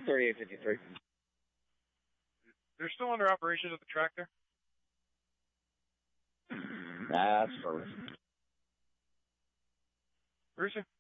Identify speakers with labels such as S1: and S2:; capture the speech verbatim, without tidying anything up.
S1: thirty-eight fifty-three.
S2: They're still under operation at the track there?
S1: That's first.
S2: Where is it?